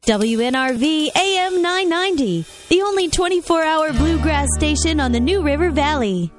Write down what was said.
WNRV AM 990, the only 24-hour bluegrass station on the New River Valley.